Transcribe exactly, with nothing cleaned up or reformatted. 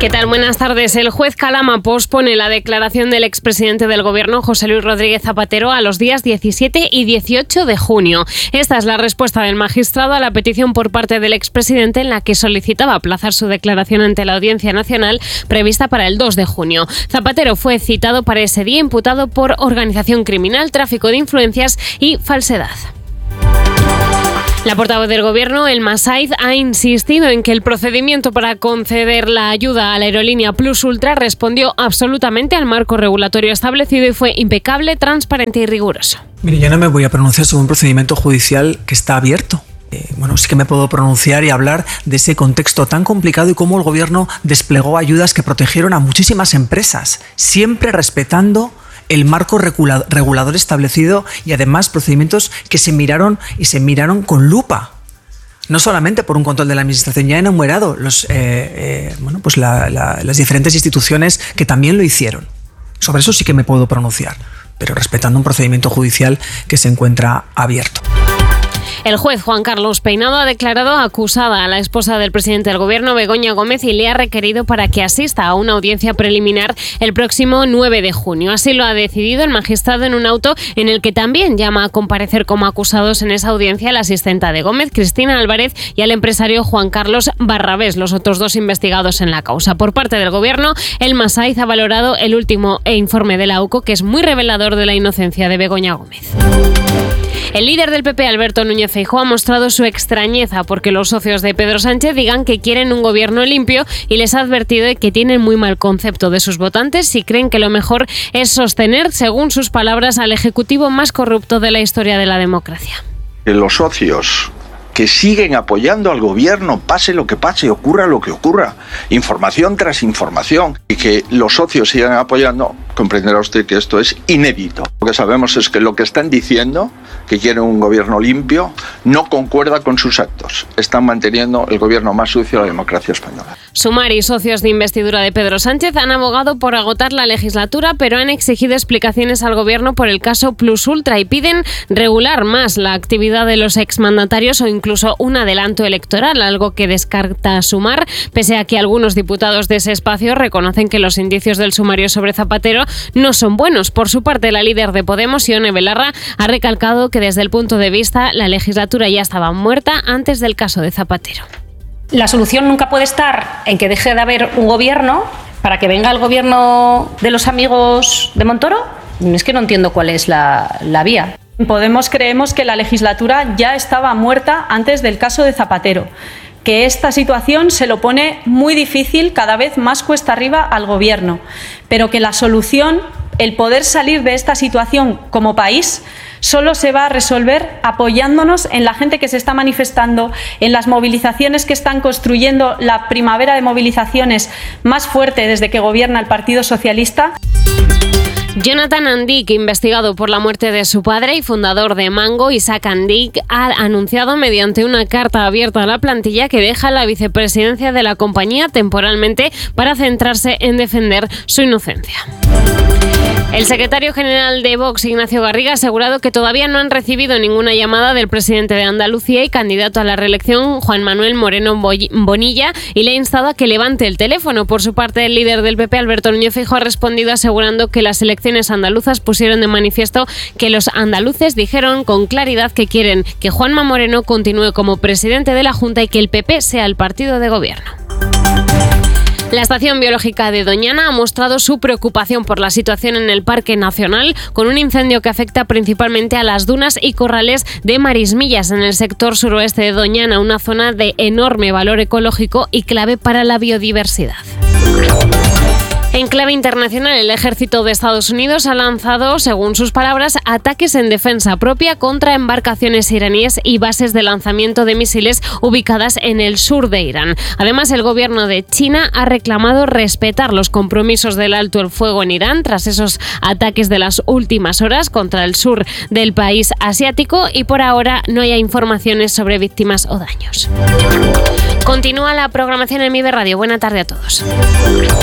¿Qué tal? Buenas tardes. El juez Calama pospone la declaración del expresidente del Gobierno, José Luis Rodríguez Zapatero, a los días diecisiete y dieciocho de junio. Esta es la respuesta del magistrado a la petición por parte del expresidente en la que solicitaba aplazar su declaración ante la Audiencia Nacional prevista para el dos de junio. Zapatero fue citado para ese día imputado por organización criminal, tráfico de influencias y falsedad. La portavoz del Gobierno, Elma Saiz, ha insistido en que el procedimiento para conceder la ayuda a la aerolínea Plus Ultra respondió absolutamente al marco regulatorio establecido y fue impecable, transparente y riguroso. Mire, yo no me voy a pronunciar sobre un procedimiento judicial que está abierto. Eh, bueno, sí que me puedo pronunciar y hablar de ese contexto tan complicado y cómo el Gobierno desplegó ayudas que protegieron a muchísimas empresas, siempre respetando el marco regulador establecido y además procedimientos que se miraron y se miraron con lupa. No solamente por un control de la Administración, ya han enumerado los, eh, eh, bueno, pues la, la, las diferentes instituciones que también lo hicieron. Sobre eso sí que me puedo pronunciar, pero respetando un procedimiento judicial que se encuentra abierto. El juez Juan Carlos Peinado ha declarado acusada a la esposa del presidente del Gobierno, Begoña Gómez, y le ha requerido para que asista a una audiencia preliminar el próximo nueve de junio. Así lo ha decidido el magistrado en un auto en el que también llama a comparecer como acusados en esa audiencia a la asistenta de Gómez, Cristina Álvarez, y al empresario Juan Carlos Barrabés, los otros dos investigados en la causa. Por parte del Gobierno, Elma Saiz ha valorado el último informe de la U C O, que es muy revelador de la inocencia de Begoña Gómez. El líder del P P, Alberto Núñez Feijóo, ha mostrado su extrañeza porque los socios de Pedro Sánchez digan que quieren un gobierno limpio y les ha advertido de que tienen muy mal concepto de sus votantes si creen que lo mejor es sostener, según sus palabras, al ejecutivo más corrupto de la historia de la democracia. Los socios que siguen apoyando al gobierno, pase lo que pase, ocurra lo que ocurra, información tras información, y que los socios sigan apoyando, comprenderá usted que esto es inédito. Lo que sabemos es que lo que están diciendo, que quieren un gobierno limpio, no concuerda con sus actos. Están manteniendo el gobierno más sucio de la democracia española. Sumar y socios de investidura de Pedro Sánchez han abogado por agotar la legislatura, pero han exigido explicaciones al gobierno por el caso Plus Ultra y piden regular más la actividad de los exmandatarios o incluso un adelanto electoral, algo que descarta Sumar, pese a que algunos diputados de ese espacio reconocen que los indicios del sumario sobre Zapatero no son buenos. Por su parte, la líder de Podemos, Ione Belarra, ha recalcado que desde el punto de vista la legislatura ya estaba muerta antes del caso de Zapatero. La solución nunca puede estar en que deje de haber un gobierno para que venga el gobierno de los amigos de Montoro. Es que no entiendo cuál es la, la vía. En Podemos creemos que la legislatura ya estaba muerta antes del caso de Zapatero, que esta situación se lo pone muy difícil, cada vez más cuesta arriba al gobierno, pero que la solución, el poder salir de esta situación como país, solo se va a resolver apoyándonos en la gente que se está manifestando, en las movilizaciones que están construyendo la primavera de movilizaciones más fuerte desde que gobierna el Partido Socialista. Jonathan Andic, investigado por la muerte de su padre y fundador de Mango, Isaac Andic, ha anunciado mediante una carta abierta a la plantilla que deja la vicepresidencia de la compañía temporalmente para centrarse en defender su inocencia. El secretario general de Vox, Ignacio Garriga, ha asegurado que todavía no han recibido ninguna llamada del presidente de Andalucía y candidato a la reelección, Juan Manuel Moreno Bonilla, y le ha instado a que levante el teléfono. Por su parte, el líder del P P, Alberto Núñez Feijóo, ha respondido asegurando que las elecciones andaluzas pusieron de manifiesto que los andaluces dijeron con claridad que quieren que Juanma Moreno continúe como presidente de la Junta y que el P P sea el partido de gobierno. La Estación Biológica de Doñana ha mostrado su preocupación por la situación en el Parque Nacional, con un incendio que afecta principalmente a las dunas y corrales de Marismillas, en el sector suroeste de Doñana, una zona de enorme valor ecológico y clave para la biodiversidad. En clave internacional, el ejército de Estados Unidos ha lanzado, según sus palabras, ataques en defensa propia contra embarcaciones iraníes y bases de lanzamiento de misiles ubicadas en el sur de Irán. Además, el gobierno de China ha reclamado respetar los compromisos del alto el fuego en Irán tras esos ataques de las últimas horas contra el sur del país asiático, y por ahora no hay informaciones sobre víctimas o daños. Continúa la programación en MIBE Radio. Buena tarde a todos.